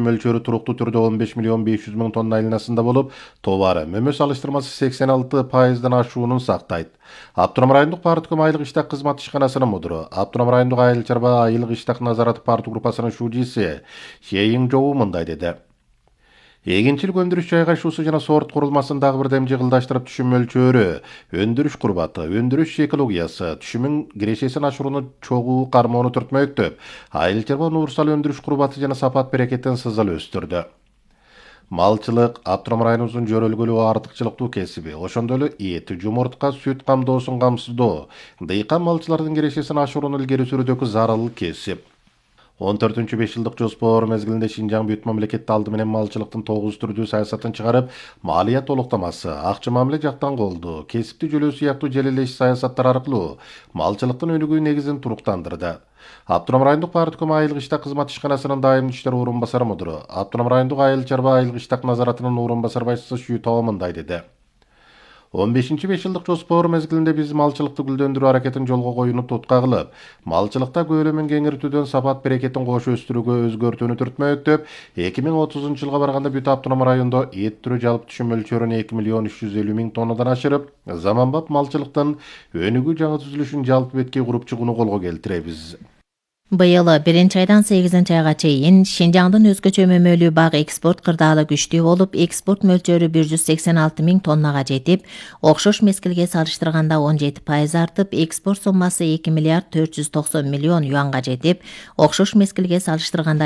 түшүм мөлчөрү туруктуу түрдө 15 миллион 500 миң тонна айланасында болуп, товары мөмө салыштырмасы 86%дан ашуунун сактайт. Автоном райондук партком айылык иштак кызмат ишканасынын мудуру, Автоном райондук айыл чарба айылык иштак назараты парты группасынын шужиси Шейин Жоу мындай деди. Эгинчилик өндүрүш жайгашуусу жана сорт курулмасындагы бирдем жыгылдаштырып түшүм мөлчөрү, өндүрүш курбаты, өндүрүш экологиясы, түшүмүн кирешесин ашырууну чогуу кармоону түртмөктөп, айыл чарба универсал өндүрүш курбаты жана сапат берекетин сызыл өстүрдү. Малчылык Автоном районубуздун жөрөлгөлүү артыкчылыктуу кесиби, ошондой эле эт, жумуртка, сүт камдоосун камсыздоо, дыйкан малчылардын кирешесин ашырууну илгери сүрүүдөгү зарыл кесип. 14-5 жылдык жоспор мезгилинде Шинжаң бүт мамлекетти алды менен малчылыктын 9 түрдүү саясатын чыгарып, малия толуктамасы, акча мамиле жактан колду, кесипти жөлөө сыяктуу желелеш саясаттар аркылуу малчылыктын өнүгүү негизин туруктандырды. Автоном райондук партком айылык иштак кызмат ишканасынын дайым иштер орун басары мудуру, Автоном райондук айыл чарба айылык иштак назаратынын орун басар башчысы Шүйтова мындай деди. 15-5 жылдык жоспор мезгилинде биз малчылыкты гүлдөндүрүү аракетин жолго коюуну тутка кылып, малчылыкта көлөмүн кеңейтүүдөн сапат берекетин кош өстүрүүгө өзгөртүүнү түртмөктөп, 2030-жылга барганда бүт автоном райондо эт түрү жалпы түшүм мөлчөрүн 2 миллион 350 миң тоннадан ашырып, заманбап малчылыктын өнүгүү жаңы түзүлүшүн жалпы бетке куруп чыгууну колго келтиребиз. Быйыл 1-айдан 8-айга чейин Шинжаңдын өзгөчө мөмөлүү бак экспорт кырдаалы күчтүү болуп, экспорт мөлчөрү 186 миң тоннага жетип, окшош мезгилге салыштырганда 17% артып, экспорт суммасы 2 миллиард 490 миллион юанга жетип, окшош мезгилге салыштырганда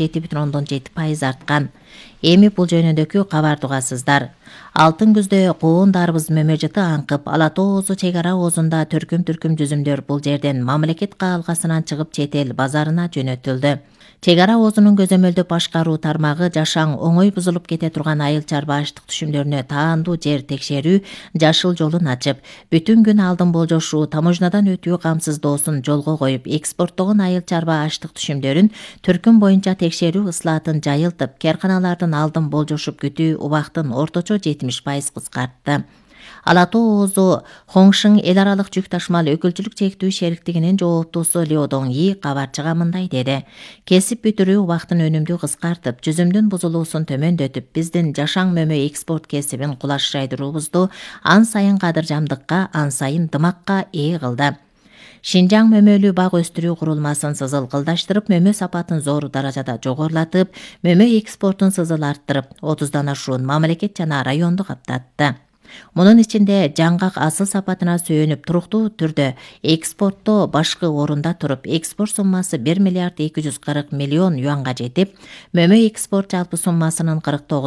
27,7% арткан. Эми бул жөнүндөгү кабарды угасыздар. Алтын күздө коон дарбыз мөмө жыты аңкып, Ала Тоо оозу чек ара оозунда түркүм жүзүмдөр бул жерден мамлекет каалгасынан чыгып чет эл базарына жөнөтүлдү. Чек ара оозунун көзөмөлдү башкаруу тармагы жашаң оңой бузулуп кете турган айыл чарба аштык түшүмдөрүнө таандуу жер текшерүү жашыл жолун ачып, бүтүн күн алдын болжошуу, таможнядан өтүү камсыздоосун жолго коюп, экспорттогон айыл чарба аштык түшүмдөрүн түркүм боюнча текшерүү ыслаатын жайылтып, карканалардын алдын болжошуп күтүү убактын орточо 70% кыскартты. Ала Тоо оозу Хоңшың эл аралык жүк ташымал өкүлчүлүк чектүү шериктигинин жооптуусу Лио Доңи кабарчыга мындай деди. Кесип бүтүрүү убактын өнүмдүү кыскартып, жүзүмдүн бузулуусун төмөндөтүп, биздин жашаң мөмө экспорт кесибин кулаш жайдыруубузду ан сайын кадыржамдыкка, ан сайын дымакка ээ кылды. Шинжаң мөмөлүү бак өстүрүү курулмасын сызыл кылдаштырып, мөмө сапатын зор даражада жогорулатып, мөмө экспортун сызыл арттырып, 30дан ашуун мамлекет жана районду каптатты. Мунун ичинде жаңгак асыл сапатына сүйөнүп туруктуу түрдө экспортто башкы орунда туруп, экспорт суммасы 1 миллиард 240 миллион юанга жетип, мөмө экспорт жалпы суммасынын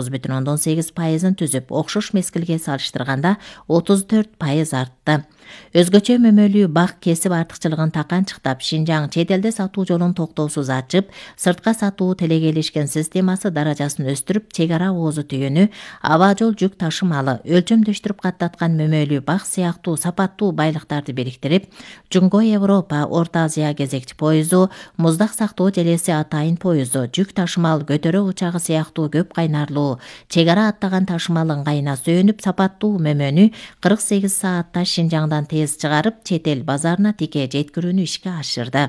49,8%ын түзүп, окшош мезгилге салыштырганда 34% артты. Өзгөчө мөмөлүү бак кесип артыкчылыгын таканчыктап, Шинжаң чет элде сатуу жолун токтоосуз ачып, сыртка сатуу телегейлешкен системасы даражасын өстүрүп, чек ара оозу түйөнү, аба жол жүк ташымалы, өлчөмдөштүрүп каттаткан мөмөлүү бак сыяктуу сапаттуу байлыктарды бириктирип, Жуңго Европа, Орто Азия кезекчи поезу, муздак сактоо желеси атайын поезу, жүк ташымал көтөрө учагы сыяктуу көп кайнарлуу, чек ара аттаган ташымал ыңгайына сүйөнүп, сапаттуу мөмөнү 48 саатта Шинжаңдан тез чыгарып, чет эл базарына тике жеткирүүнү ишке ашырды.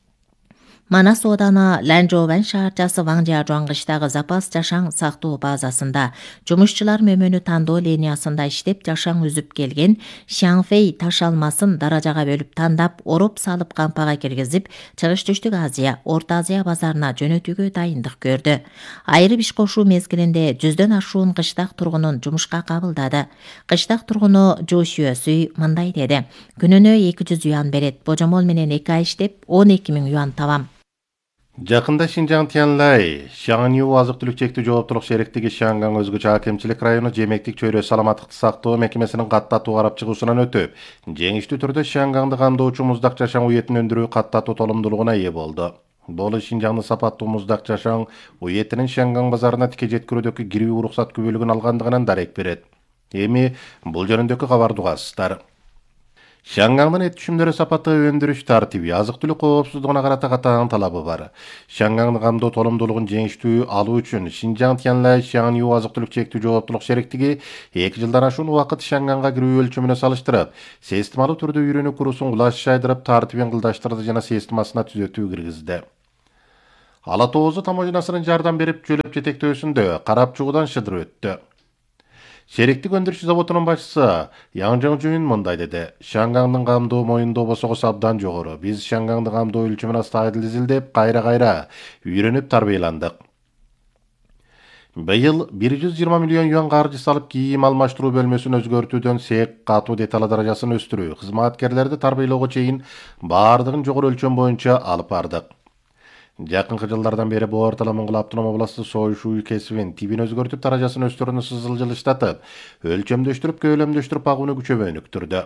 Манас ооданы Ланжоован шаарчасы Ваңжа Жуаңгычтагы запас жашаң сактоо базасында жумушчулар мөмөнү тандоо линиясында иштеп жашаң үзүп келген Шаңфей таш алмасын даражага бөлүп тандап, ороп салып кампага киргизип, Чыгыш Түштүк Азия, Орто Азия базарына жөнөтүүгө дайындык көрдү. Айрып иш кошуу мезгилинде 100дөн ашуун кыштак тургунун жумушка кабылдады. Кыштак тургуну Жу Шүөсүй мындай деди. Күнүнө 200 юан берет, божомол менен 2 ай иштеп 12 000 юан табам. Жакында Шинжаң Тянлай, Шаңню азык-түлүк чектүү жооптулук шериктиги Шаңгаң өзгөчө акимчилик району жемектик чөйрө саламаттыкты сактоо мекемесинин каттатуу карап чыгуусунан өтүп, жеңиштүү түрдө Шаңгаңды камдоочу муздак жашаң уетин өндүрүү каттатуу толумдуулугуна ээ болду. Бул Шинжаңды сапаттуу муздак жашаң уетинин Шаңгаң базарына тике жеткирүүдөгү кирүү уруксат күбөлүгүн алгандыгынан дарек берет. Эми бул жөнүндөгү кабарды угасыздар. Шаңгаңдын эт түшүмдөрү сапаты өндүрүш тартиби, азык-түлүк коопсуздугуна карата катаан талабы бар. Шаңгаңды камдоо толумдуулугун жеңиштүү алуу үчүн Шинжаң Тянлай Шаңню азык-түлүк чектүү жооптулук шериктиги 2 жылдан ашуун убакыт Шаңгаңга кирүү өлчөмүнө салыштырып, системалуу түрдө үйрөнүү курсун кулаш жайдырып, тартибин кылдаштырды жана системасына түзөтүү киргизди. Ала Тоозу тамошинасынын жардам берип жөлөп жетектөөсүндө карап чыгуудан шыдыр өттү. Шериктик өндүрүш заводунун башчысы Яң Жөн мындай деди. Шангаңдын камдоо моюндоо босогусу абдан жогору. Биз Шангаңды камдоо өлчөмүн астайыл изилдеп, кайра үйрөнүп тарбияландык. Быйыл 120 миллион юан каржы салып кийим алмаштыруу бөлмөсүн өзгөртүүдөн сек катуу деталь даражасын өстүрүү, кызматкерлерди тарбиялоого чейин баардыгын жогору өлчөм боюнча алып бардык. Жакынкы жылдардан бери бу ортало Моңгол автоном областы союш үй кесибин тибин өзгөртүп даражасын өстүрүүнү сызылжылыштатып, өлчөмдөштүрүп, көөлөмдөштүрүп багууну күчөбөнүктүрдү.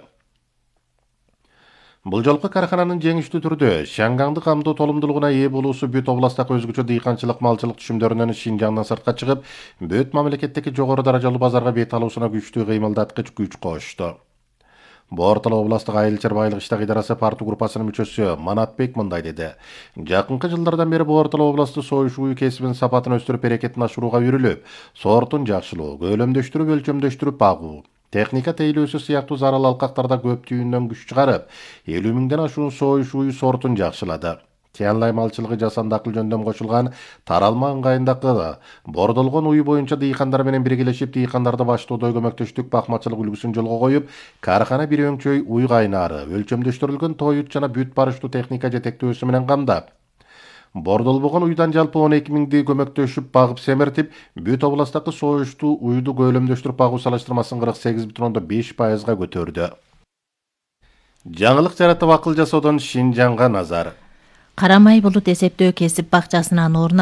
Бул жолку кархананын жеңиштүү түрдө Шангаңды камдоо толумдуулугуна ээ болуусу бүт областтагы өзгөчө дыйканчылык малчылык түшүмдөрүнөн Шинжаңдан сыртка чыгып, бүт мамлекеттеги жогору даражалуу базарга бет алуусуна күчтүү кыймылдаткыч күч кошту. Бу ортало областтык айыл чарбайлык иштак идарасы парту группасынын мүчөсү Манатбек мындай деди. Жакынкы жылдардан бери бу ортало областы союш үй кесибин сапатын өстүрүп, берекетин ашырууга үрүлүп, сортун жакшылоо, көөлөмдөштүрүп, өлчөмдөштүрүп багуу, техника тейлөөсү сыяктуу зарыл алкактарда көп түйүндөн күч чыгарып, 50 миңден ашуун союш үй сортун жакшылады. Тиянлай малчылыгы жасандакыл жөндөм кошулган таралма ыңгайындагы бордолгон уй боюнча дыйкандар менен биргелешип, дыйкандарды баштоодой көмөктөштүк бакмачылык үлгүсүн жолго коюп, кархана бир өңчөй уй кайнары, өлчөмдөштүрүлгөн тоют жана бүт барыштуу техника жетектөөсү менен камдап, бордолбогон уйдан жалпы 12 миңди көмөктөшүп багып семиртип, бүт областтагы союштуу уйду көөлөмдөштүрүп багуу салыштырмасын 48,5%га көтөрдү. Жаңылык жаратып акыл жасоодон Шинжаңга назар. Карамай булут эсептөө кесип бакчасынан орун